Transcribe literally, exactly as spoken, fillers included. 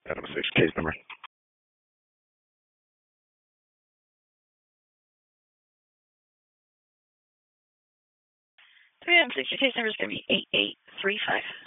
Item six, case number. three M six, your case number is going to be eight eight three five.